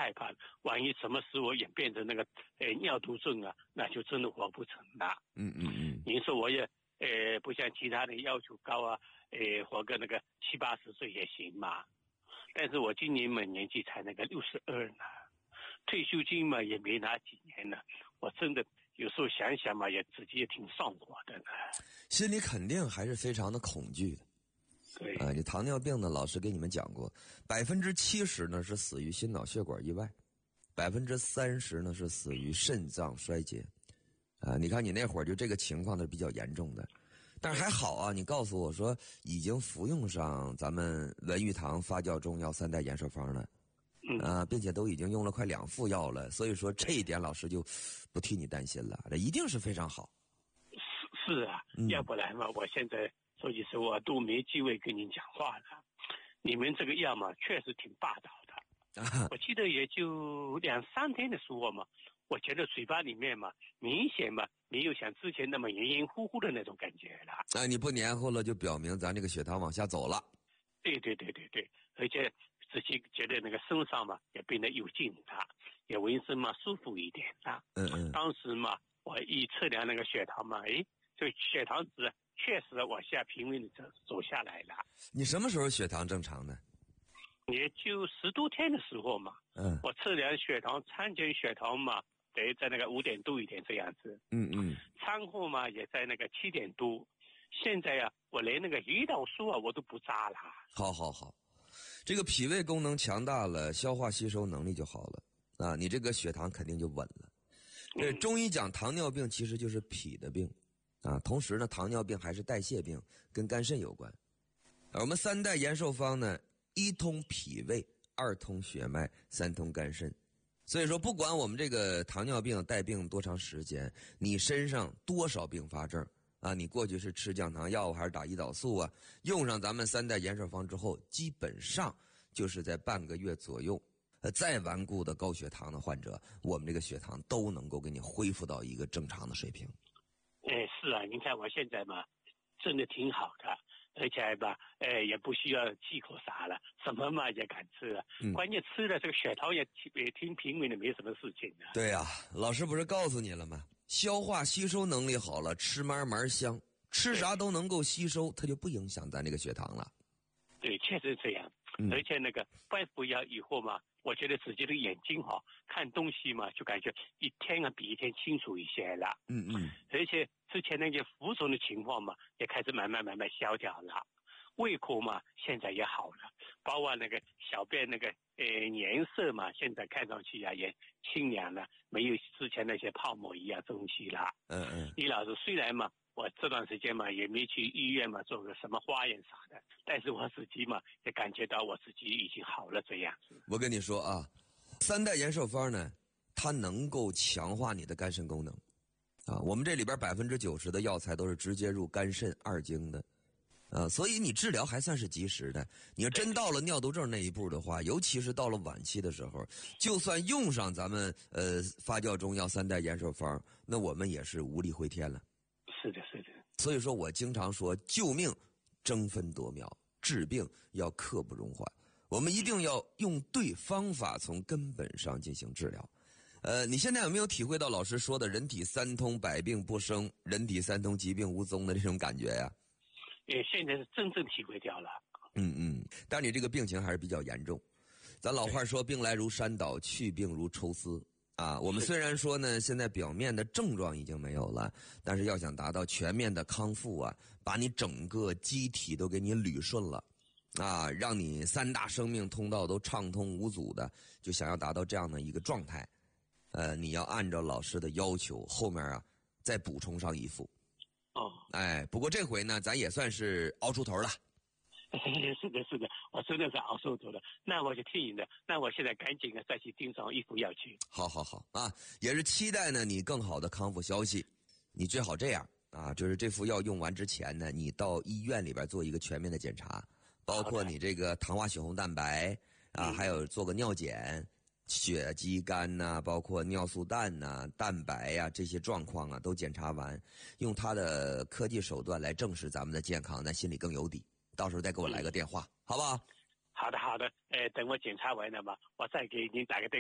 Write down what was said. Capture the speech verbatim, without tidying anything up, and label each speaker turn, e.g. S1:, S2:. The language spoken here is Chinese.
S1: 害怕，万一什么时候演变成那个呃尿毒症啊，那就真的活不成了。
S2: 嗯嗯嗯。
S1: 您说我也呃不像其他人要求高啊，呃活个那个七八十岁也行嘛。但是我今年嘛年纪才那个六十二呢，退休金嘛也没拿几年了，我真的有时候想想嘛，也自己也挺上火的呢。
S2: 心里肯定还是非常的恐惧的。
S1: 对
S2: 啊，你糖尿病呢，老师给你们讲过，百分之七十呢是死于心脑血管意外，百分之三十呢是死于肾脏衰竭。啊，你看你那会儿就这个情况呢比较严重的，但是还好啊，你告诉我说已经服用上咱们文玉堂发酵中药三代延寿方了。
S1: 嗯
S2: 啊，并且都已经用了快两副药了，所以说这一点老师就不替你担心了，这一定是非常好。
S1: 是是啊，
S2: 嗯、
S1: 要不然嘛，我现在说句实话都没机会跟您讲话了。你们这个药嘛，确实挺霸道的。
S2: 啊、
S1: 我记得也就两三天的时候嘛，我觉得嘴巴里面嘛，明显嘛没有像之前那么黏黏糊糊的那种感觉了。
S2: 啊，你不黏糊了，就表明咱这个血糖往下走了。
S1: 对对对对对，而且自己觉得那个身上嘛也变得有劲了，也浑身嘛舒服一点了。
S2: 嗯嗯。
S1: 当时嘛，我一测量那个血糖嘛，诶，这个血糖值确实往下平稳的走走下来了。
S2: 你什么时候血糖正常呢？
S1: 也就十多天的时候嘛，
S2: 嗯，
S1: 我测量血糖，餐前血糖嘛，得在那个五点多一点这样子。
S2: 嗯嗯。
S1: 餐后嘛也在那个七点多。现在呀、啊，我连那个胰岛素啊我都不扎了。
S2: 好好好，这个脾胃功能强大了，消化吸收能力就好了啊，你这个血糖肯定就稳了。这、嗯、中医讲糖尿病其实就是脾的病啊，同时呢，糖尿病还是代谢病，跟肝肾有关。而我们三代延寿方呢，一通脾胃，二通血脉，三通肝肾。所以说，不管我们这个糖尿病带病多长时间，你身上多少并发症啊，你过去是吃降糖药还是打胰岛素啊，用上咱们三代延寿方之后，基本上就是在半个月左右，呃，再顽固的高血糖的患者，我们这个血糖都能够给你恢复到一个正常的水平。
S1: 哎，是啊，你看我现在嘛，真的挺好的。而且吧，哎，也不需要忌口啥了，什么嘛也敢吃了。嗯、关键吃了这个血糖也也挺平稳的，没什么事情的。
S2: 对啊，老师不是告诉你了吗？消化吸收能力好了，吃嘛嘛香，吃啥都能够吸收，它就不影响咱这个血糖了。
S1: 对，确实这样。嗯、而且那个半服药以后嘛，我觉得自己的眼睛哈，看东西嘛，就感觉一天啊比一天清楚一些了。
S2: 嗯嗯。
S1: 而且之前那些浮肿的情况嘛，也开始慢慢慢慢消掉了。胃口嘛，现在也好了，包括那个小便那个呃颜色嘛，现在看上去啊也清凉了，没有之前那些泡沫一样东西了。
S2: 嗯嗯。
S1: 李老师虽然嘛，我这段时间嘛也没去医院嘛做个什么化验啥的，但是我自己嘛也感觉到我自己已经好了这样子。
S2: 我跟你说啊，三代延寿方呢，它能够强化你的肝肾功能啊。我们这里边百分之九十的药材都是直接入肝肾二经的。呃，所以你治疗还算是及时的。你要真到了尿毒症那一步的话，尤其是到了晚期的时候，就算用上咱们呃发酵中药三代延寿方，那我们也是无力回天了。
S1: 是的，是的。
S2: 所以说我经常说，救命争分夺秒，治病要刻不容缓。我们一定要用对方法，从根本上进行治疗。呃，你现在有没有体会到老师说的人体三通百病不生，人体三通疾病无踪的这种感觉呀？
S1: 呃，现在是真正体会掉了。
S2: 嗯嗯，但是你这个病情还是比较严重。咱老话说，病来如山倒，去病如抽丝啊。我们虽然说呢，现在表面的症状已经没有了，但是要想达到全面的康复啊，把你整个机体都给你捋顺了啊，让你三大生命通道都畅通无阻的，就想要达到这样的一个状态，呃，你要按照老师的要求，后面啊再补充上一副。
S1: 哦，
S2: 哎，不过这回呢，咱也算是熬出头了。
S1: 是的，是的，我真的是熬出头了。那我就听你的，那我现在赶紧的再去盯上一副药去。
S2: 好好好啊，也是期待呢你更好的康复消息。你最好这样啊，就是这副药用完之前呢，你到医院里边做一个全面的检查，包括你这个糖化血红蛋白啊，还有做个尿检。血肌酐呐、啊，包括尿素氮呐、啊、蛋白呀、啊、这些状况啊，都检查完，用他的科技手段来证实咱们的健康，咱心里更有底。到时候再给我来个电话，好不好？
S1: 好的，好的，呃，等我检查完了吧，我再给您打个电话。